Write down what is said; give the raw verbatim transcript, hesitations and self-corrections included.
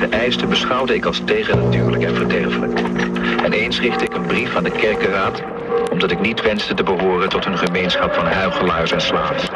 deze eisten beschouwde ik als tegennatuurlijk en verderfelijk. En eens richtte ik een brief aan de kerkenraad, omdat ik niet wenste te behoren tot een gemeenschap van huichelaars en slaven.